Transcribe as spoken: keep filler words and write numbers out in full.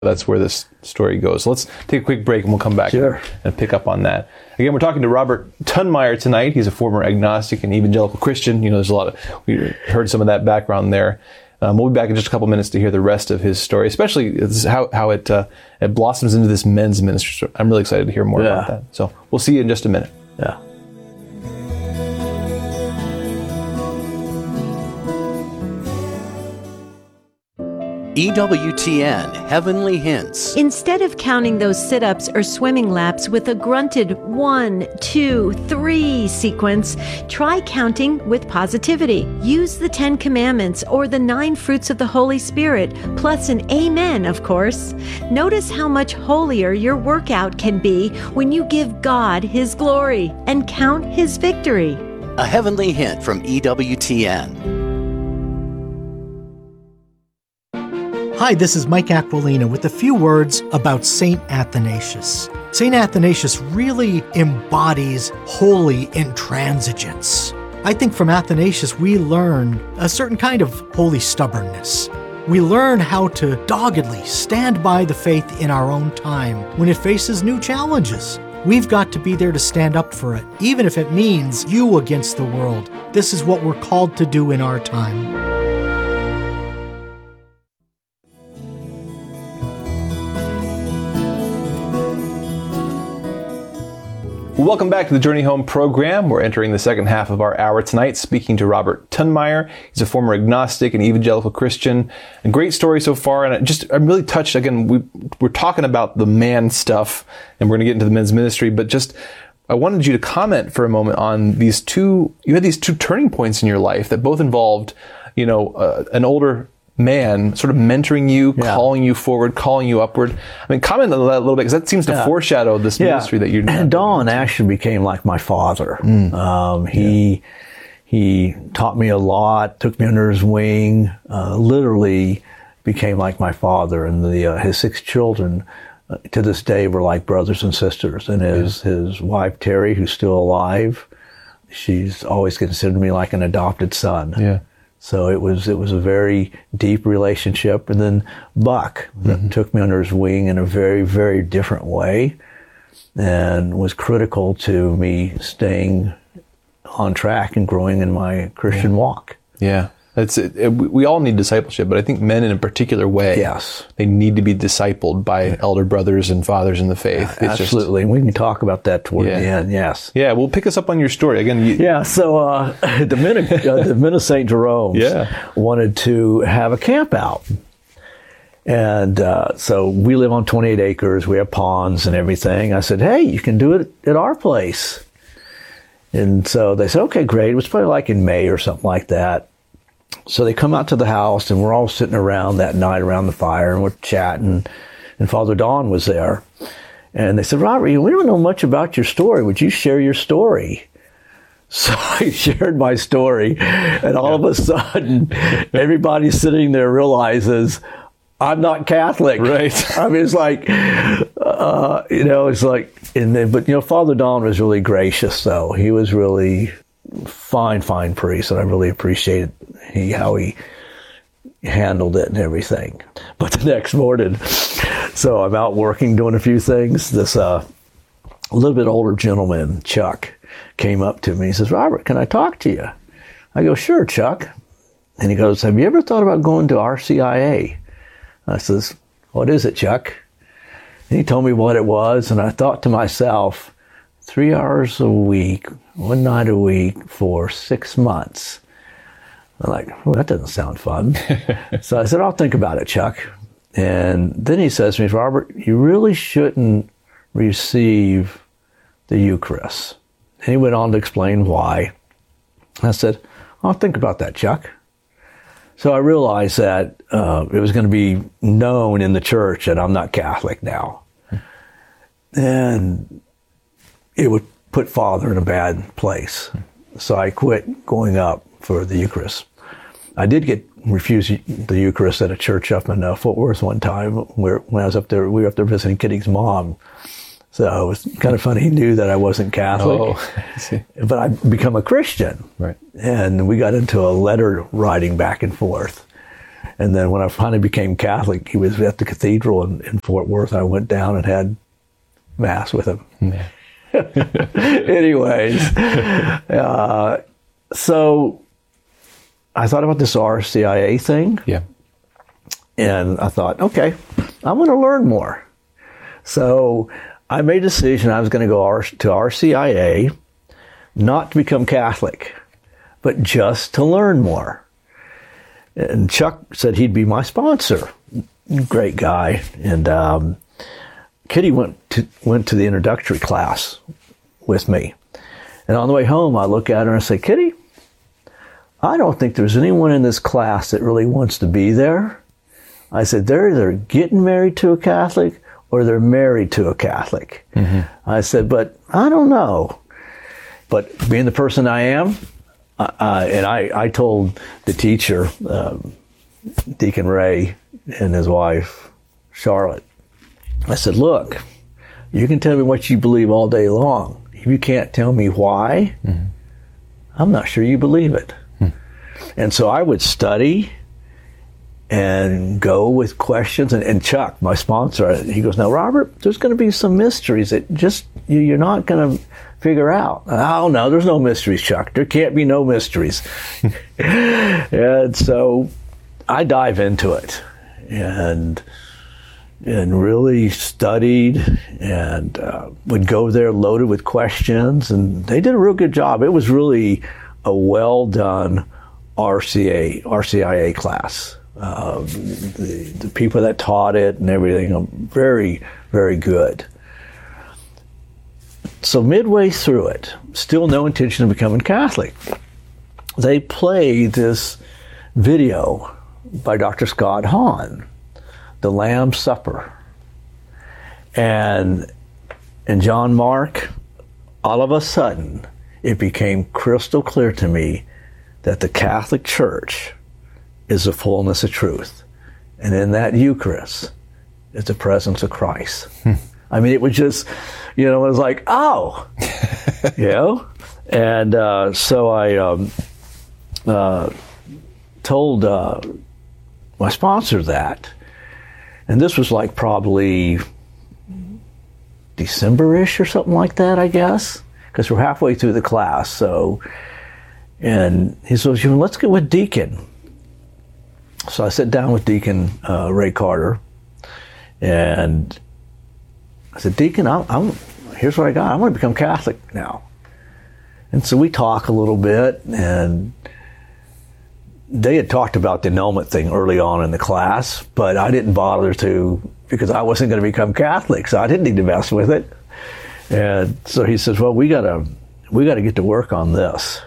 That's where this story goes. So let's take a quick break and we'll come back sure. and pick up on that. Again, we're talking to Robert Tunmeyer tonight. He's a former agnostic and evangelical Christian. You know, there's a lot of, we heard some of that background there. Um, we'll be back in just a couple minutes to hear the rest of his story, especially how, how it, uh, it blossoms into this men's ministry. So I'm really excited to hear more yeah. about that. So we'll see you in just a minute. Yeah. E W T N Heavenly Hints. Instead of counting those sit-ups or swimming laps with a grunted one, two, three sequence, try counting with positivity. Use the Ten Commandments or the nine fruits of the Holy Spirit, plus an amen, of course. Notice how much holier your workout can be when you give God His glory and count His victory. A heavenly hint from E W T N. Hi, this is Mike Aquilina with a few words about Saint Athanasius. Saint Athanasius really embodies holy intransigence. I think from Athanasius we learn a certain kind of holy stubbornness. We learn how to doggedly stand by the faith in our own time when it faces new challenges. We've got to be there to stand up for it, even if it means you against the world. This is what we're called to do in our time. Welcome back to the Journey Home program. We're entering the second half of our hour tonight, speaking to Robert Tunmeyer. He's a former agnostic and evangelical Christian. A great story so far, and I just I'm really touched. Again, we, we're talking about the man stuff, and we're going to get into the men's ministry, but just I wanted you to comment for a moment on these two. You had these two turning points in your life that both involved, you know, uh, an older man sort of mentoring you, yeah. calling you forward, calling you upward. I mean, comment on that a little bit, because that seems to yeah. foreshadow this yeah. ministry that you're doing. And Don actually became like my father. Mm. Um, he yeah. he taught me a lot, took me under his wing, uh, literally became like my father. And the uh, his six children uh, to this day were like brothers and sisters. And his, yeah. his wife, Terry, who's still alive, she's always considered me like an adopted son. Yeah. So it was it was a very deep relationship. And then Buck mm-hmm. took me under his wing in a very, very different way and was critical to me staying on track and growing in my Christian yeah. walk. Yeah. It's, it, it, we all need discipleship, but I think men in a particular way, yes. they need to be discipled by elder brothers and fathers in the faith. Yeah, it's absolutely. Just, we can talk about that toward yeah. the end, yes. Yeah, well, pick us up on your story. Again, you, Yeah, so uh, the, men of, uh, the men of Saint Jerome's yeah. wanted to have a camp out. And uh, so we live on twenty-eight acres. We have ponds and everything. I said, hey, you can do it at our place. And so they said, okay, great. It was probably like in May or something like that. So they come out to the house, and we're all sitting around that night around the fire, and we're chatting, and Father Don was there. And they said, Robert, we don't know much about your story. Would you share your story? So I shared my story, and all yeah. of a sudden, everybody sitting there realizes I'm not Catholic. Right. I mean, it's like, uh, you know, it's like, and then, but, you know, Father Don was really gracious, though. He was really fine, fine priest, and I really appreciated he, how he handled it and everything. But the next morning, so I'm out working, doing a few things. This uh, a little bit older gentleman, Chuck, came up to me. He says, Robert, can I talk to you? I go, sure, Chuck. And he goes, have you ever thought about going to R C I A? I says, what is it, Chuck? And he told me what it was, and I thought to myself, three hours a week, one night a week for six months. I'm like, well, that doesn't sound fun. So I said, I'll think about it, Chuck. And then he says to me, Robert, you really shouldn't receive the Eucharist. And he went on to explain why. I said, I'll think about that, Chuck. So I realized that uh, it was going to be known in the church that I'm not Catholic now. And it would put Father in a bad place. So I quit going up for the Eucharist. I did get refused the Eucharist at a church up in uh, Fort Worth one time where when I was up there, we were up there visiting Kitty's mom. So it was kind of funny. He knew that I wasn't Catholic, oh, I see. But I'd become a Christian. Right. And we got into a letter writing back and forth. And then when I finally became Catholic, he was at the cathedral in, in Fort Worth. I went down and had Mass with him. Yeah. Anyways, uh, so I thought about this R C I A thing. Yeah. And I thought, okay, I'm going to learn more. So I made a decision I was going to go R- to R C I A, not to become Catholic, but just to learn more. And Chuck said he'd be my sponsor. Great guy. And um, Kitty went to went to the introductory class with me. And on the way home, I look at her and I say, Kitty, I don't think there's anyone in this class that really wants to be there. I said, they're either getting married to a Catholic or they're married to a Catholic. Mm-hmm. I said, but I don't know. But being the person I am, uh, and I, I told the teacher, um, Deacon Ray and his wife, Charlotte, I said, look, you can tell me what you believe all day long. If you can't tell me why, mm-hmm. I'm not sure you believe it. Mm. And so I would study and go with questions. And, and Chuck, my sponsor, he goes, now, Robert, there's going to be some mysteries that just you, you're not going to figure out. Oh, no, there's no mysteries, Chuck. There can't be no mysteries. And so I dive into it and and really studied and uh, would go there loaded with questions. And they did a real good job. It was really a well-done R C A, R C I A class. Uh, the, the people that taught it and everything, are very, very good. So midway through it, still no intention of becoming Catholic, they play this video by Doctor Scott Hahn, The Lamb's Supper. And in John Mark, all of a sudden, it became crystal clear to me that the Catholic Church is the fullness of truth. And in that Eucharist is the presence of Christ. Hmm. I mean, it was just, you know, it was like, oh, you know? And uh, so I um, uh, told uh, my sponsor that. And this was like probably December-ish or something like that, I guess, because we're halfway through the class. So, and he says, let's get with Deacon. So I sat down with Deacon uh, Ray Carter, and I said, Deacon, I'm, I'm, here's what I got. I want to become Catholic now. And so we talk a little bit, and they had talked about the annulment thing early on in the class, but I didn't bother to because I wasn't going to become Catholic, so I didn't need to mess with it. And so he says, well, we gotta we gotta get to work on this.